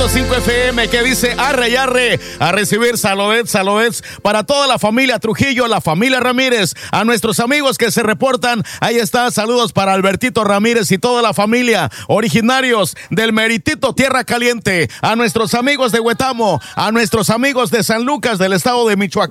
100.5 FM, que dice arre y arre, a recibir saludets para toda la familia Trujillo, la familia Ramírez, a nuestros amigos que se reportan. Ahí está, saludos para Albertito Ramírez y toda la familia, originarios del Meritito Tierra Caliente, a nuestros amigos de Huetamo, a nuestros amigos de San Lucas del estado de Michoacán.